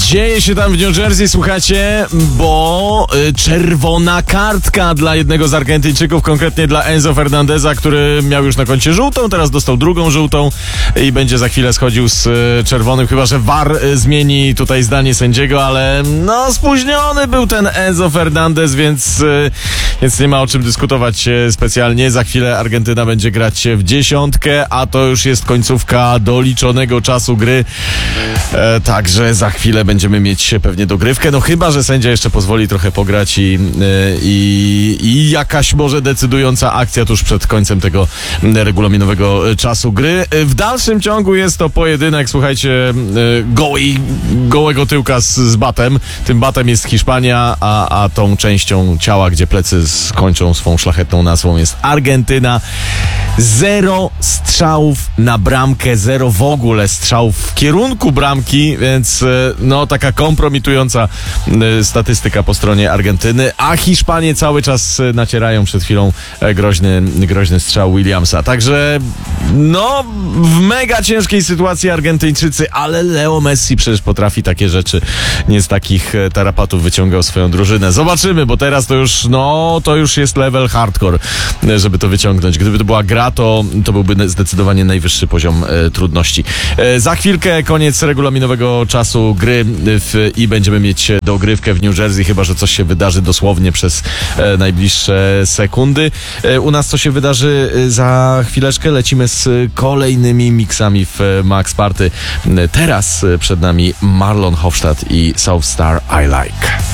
Dzieje się tam w New Jersey, słuchajcie, bo czerwona kartka dla jednego z Argentyńczyków, konkretnie dla Enzo Fernandeza, który miał już na koncie żółtą, teraz dostał drugą żółtą i będzie za chwilę schodził z czerwonym, chyba że VAR zmieni tutaj zdanie sędziego, ale no spóźniony był ten Enzo Fernandez, więc nie ma o czym dyskutować specjalnie. Za chwilę Argentyna będzie grać w dziesiątkę, a to już jest końcówka doliczonego czasu gry. Także za chwilę będziemy mieć pewnie dogrywkę, no chyba że sędzia jeszcze pozwoli trochę pograć i jakaś może decydująca akcja tuż przed końcem tego regulaminowego czasu gry. W dalszym ciągu jest to pojedynek, słuchajcie, gołego tyłka z batem. Tym batem jest Hiszpania, a tą częścią ciała, gdzie plecy skończą swą szlachetną nazwą, jest Argentyna. 0 strzałów na bramkę, 0 w ogóle strzałów w kierunku bramki, więc no taka kompromitująca statystyka po stronie Argentyny, a Hiszpanie cały czas nacierają, przed chwilą groźny strzał Williamsa. Także no w mega ciężkiej sytuacji Argentyńczycy, ale Leo Messi przecież potrafi takie rzeczy, nie z takich tarapatów wyciągał swoją drużynę. Zobaczymy, bo teraz to już jest level hardcore, żeby to wyciągnąć. Gdyby to była gra, to byłby zdecydowanie najwyższy poziom trudności. Za chwilkę koniec regulaminowego czasu gry i będziemy mieć dogrywkę w New Jersey, chyba że coś się wydarzy dosłownie przez najbliższe sekundy. U nas co się wydarzy za chwileczkę? Lecimy z kolejnymi miksami w Max Party. Teraz przed nami Marlon Hofstadt i South Star I Like.